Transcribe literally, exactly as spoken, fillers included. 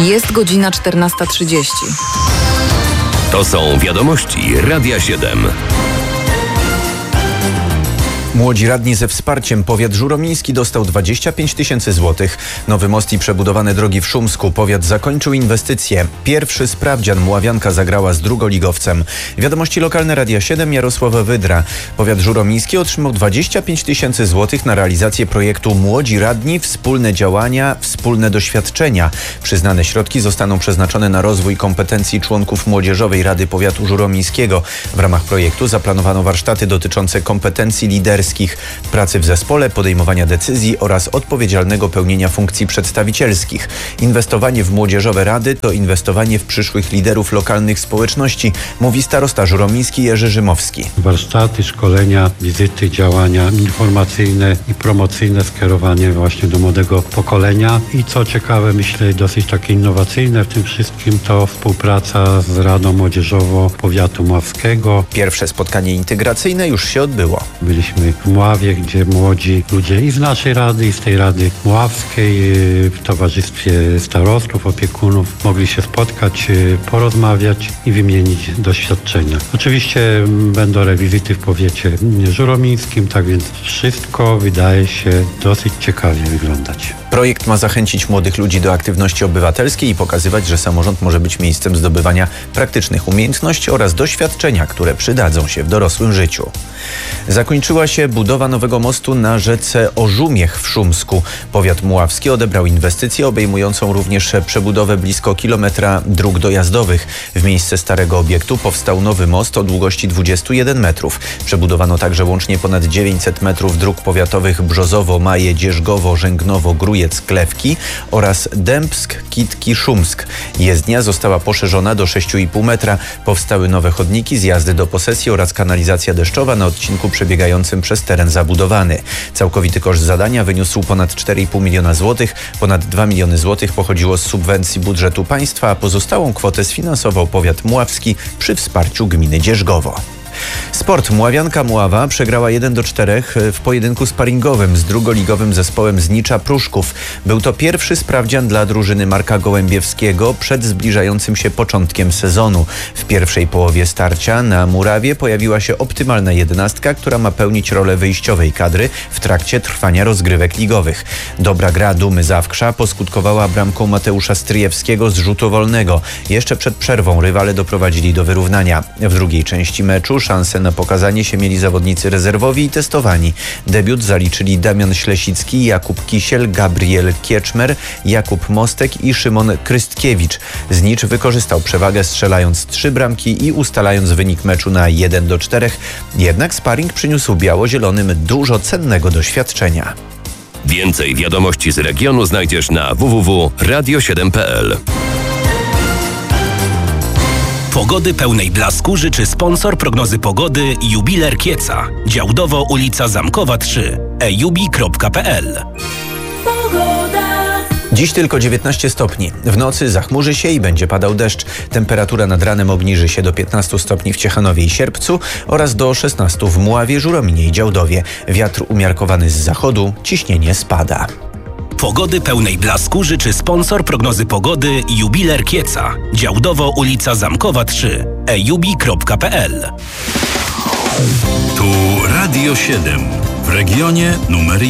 Jest godzina czternasta trzydzieści. To są wiadomości Radia siedem. Młodzi radni ze wsparciem. Powiat żuromiński dostał dwadzieścia pięć tysięcy złotych. Nowy most i przebudowane drogi w Szumsku. Powiat zakończył inwestycje. Pierwszy sprawdzian. Mławianka zagrała z drugoligowcem. Wiadomości lokalne Radia siedem. Jarosław Wydra. Powiat żuromiński otrzymał dwadzieścia pięć tysięcy złotych na realizację projektu Młodzi Radni. Wspólne działania, wspólne doświadczenia. Przyznane środki zostaną przeznaczone na rozwój kompetencji członków Młodzieżowej Rady Powiatu Żuromińskiego. W ramach projektu zaplanowano warsztaty dotyczące kompetencji liderskich, pracy w zespole, podejmowania decyzji oraz odpowiedzialnego pełnienia funkcji przedstawicielskich. Inwestowanie w młodzieżowe rady to inwestowanie w przyszłych liderów lokalnych społeczności, mówi starosta żuromiński Jerzy Rzymowski. Warsztaty, szkolenia, wizyty, działania informacyjne i promocyjne skierowanie właśnie do młodego pokolenia i co ciekawe, myślę dosyć takie innowacyjne w tym wszystkim, to współpraca z Radą Młodzieżową Powiatu Mławskiego. Pierwsze spotkanie integracyjne już się odbyło. Byliśmy w Mławie, gdzie młodzi ludzie i z naszej rady, i z tej Rady Mławskiej w towarzystwie starostów, opiekunów mogli się spotkać, porozmawiać i wymienić doświadczenia. Oczywiście będą rewizyty w powiecie żuromińskim, tak więc wszystko wydaje się dosyć ciekawie wyglądać. Projekt ma zachęcić młodych ludzi do aktywności obywatelskiej i pokazywać, że samorząd może być miejscem zdobywania praktycznych umiejętności oraz doświadczenia, które przydadzą się w dorosłym życiu. Zakończyła się budowa nowego mostu na rzece Orzumiech w Szumsku. Powiat mławski odebrał inwestycję obejmującą również przebudowę blisko kilometra dróg dojazdowych. W miejsce starego obiektu powstał nowy most o długości dwudziestu jeden metrów. Przebudowano także łącznie ponad dziewięćset metrów dróg powiatowych Brzozowo, Maje, Dzierżgowo, Rzęgnowo, Grójec, Klewki oraz Dębsk, Kitki, Szumsk. Jezdnia została poszerzona do sześciu i pół metra. Powstały nowe chodniki, zjazdy do posesji oraz kanalizacja deszczowa na odcinku przebiegającym przez teren zabudowany. Całkowity koszt zadania wyniósł ponad cztery i pół miliona złotych. Ponad dwa miliony złotych pochodziło z subwencji budżetu państwa, a pozostałą kwotę sfinansował powiat mławski przy wsparciu gminy Dzierżgowo. Sport. Mławianka Mława przegrała jeden do czterech w pojedynku sparingowym z drugoligowym zespołem z Nicza Pruszków. Był to pierwszy sprawdzian dla drużyny Marka Gołębiewskiego przed zbliżającym się początkiem sezonu. W pierwszej połowie starcia na murawie pojawiła się optymalna jedenastka, która ma pełnić rolę wyjściowej kadry w trakcie trwania rozgrywek ligowych. Dobra gra Dumy Zawkrza poskutkowała bramką Mateusza Stryjewskiego z rzutu wolnego. Jeszcze przed przerwą rywale doprowadzili do wyrównania. W drugiej części meczu szansę na pokazanie się mieli zawodnicy rezerwowi i testowani. Debiut zaliczyli Damian Ślesicki, Jakub Kisiel, Gabriel Kieczmer, Jakub Mostek i Szymon Krystkiewicz. Znicz wykorzystał przewagę, strzelając trzy bramki i ustalając wynik meczu na jeden do czterech. Jednak sparing przyniósł biało-zielonym dużo cennego doświadczenia. Więcej wiadomości z regionu znajdziesz na w w w kropka radio siedem kropka p l. Pogody pełnej blasku życzy sponsor prognozy pogody Jubiler Kieca. Działdowo ulica Zamkowa trzy. e jubi kropka p l. Dziś tylko dziewiętnaście stopni. W nocy zachmurzy się i będzie padał deszcz. Temperatura nad ranem obniży się do piętnastu stopni w Ciechanowie i Sierpcu oraz do szesnastu w Mławie, Żurominie i Działdowie. Wiatr umiarkowany z zachodu, ciśnienie spada. Pogody pełnej blasku życzy sponsor prognozy pogody Jubiler Kieca. Działdowo ulica Zamkowa trzy. e jubi kropka p l. Tu Radio siedem w regionie numer jeden.